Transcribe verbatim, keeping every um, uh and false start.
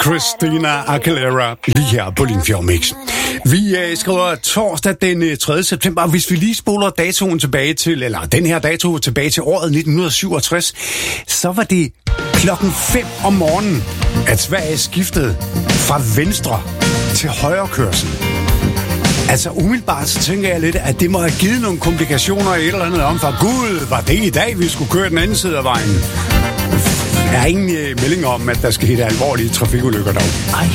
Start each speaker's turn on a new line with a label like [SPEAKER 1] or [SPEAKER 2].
[SPEAKER 1] Christina Aguilera lige her på Limfjord Mix. Vi øh, skriver torsdag den tredje september, hvis vi lige spoler datoen tilbage til, eller den her dato tilbage til året nitten syvogtres, så var det klokken fem om morgenen, at Sverige skiftede fra venstre til højre kørsel. Altså umiddelbart så tænker jeg lidt, at det må have givet nogle komplikationer i et eller andet omfang. Gud, var det i dag, vi skulle køre den anden side af vejen? Jeg har ingen øh, melding om, at der skete alvorlige trafikulykker dog.